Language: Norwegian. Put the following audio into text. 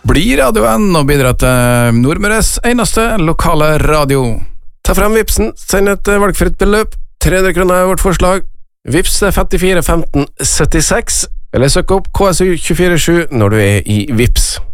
Bli radioen og bidra til Nordmøres eneste lokale radio. Ta frem Vipsen, send et valgfritt beløp. 300 kroner er vårt forslag. Vips 54 15 76, eller søk opp KSU 247 når du er i Vips.